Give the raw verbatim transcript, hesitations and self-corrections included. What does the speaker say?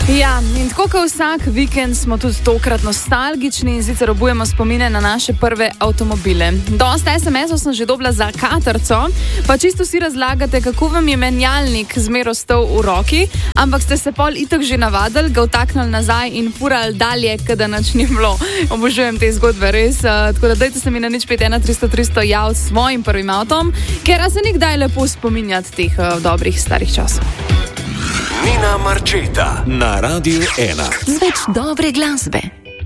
Ja, in tako kot vsak vikend smo tudi tokrat nostalgični in sicer obujemo spomine na naše prve avtomobile. Dosta es em esov sem že dobila za katrco, pa čisto si razlagate, kako vam je menjalnik zmer ostal v roki, ampak ste se pol itak že navadili, ga vtaknili nazaj in furali dalje, kada nič ni bilo. Obožujem te zgodbe, res. Uh, tako da dajte se mi na nič pet ena tristo tristo jav s svojim prvim avtom, ker se nikdaj lepo spominjati teh uh, dobrih starih časov. Nina Marčeta na Radiu ena. Z več dobre glasbe.